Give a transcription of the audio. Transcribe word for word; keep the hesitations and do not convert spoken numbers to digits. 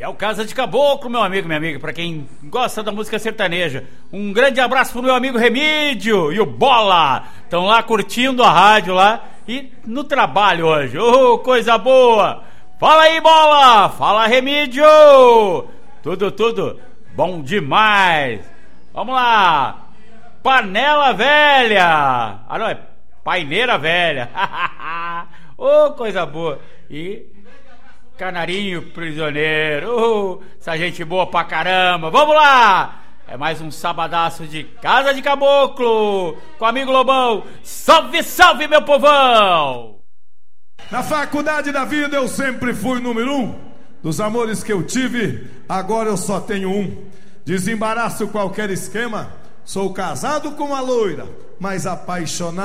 E é o Casa de Caboclo, meu amigo, minha amiga, pra quem gosta da música sertaneja. Um grande abraço pro meu amigo Remídio e o Bola. Estão lá curtindo a rádio lá e no trabalho hoje. Oh, coisa boa! Fala aí, Bola! Fala, Remídio! Tudo, tudo bom demais! Vamos lá! Panela velha! Ah, não, é paineira velha. Oh, coisa boa! E Canarinho prisioneiro. Oh, essa gente boa pra caramba. Vamos lá! É mais um sabadaço de Casa de Caboclo com o amigo Lobão. Salve, salve, meu povão! Na faculdade da vida eu sempre fui número um. Dos amores que eu tive, agora eu só tenho um. Desembaraço qualquer esquema. Sou casado com uma loira, mas apaixonado